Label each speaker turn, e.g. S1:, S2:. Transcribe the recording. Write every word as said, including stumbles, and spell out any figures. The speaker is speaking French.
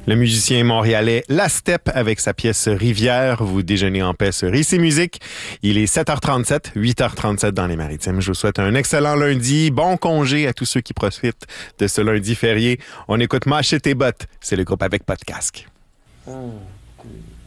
S1: Le musicien montréalais La Steppe avec sa pièce Rivière. Vous déjeunez en paix sur Ici Musique. Il est sept heures trente-sept, huit heures trente-sept dans les Maritimes. Je vous souhaite un excellent lundi. Bon congé à tous ceux qui profitent de ce lundi férié. On écoute Mâcher tes bottes. C'est le groupe avec pas de casque. Mmh.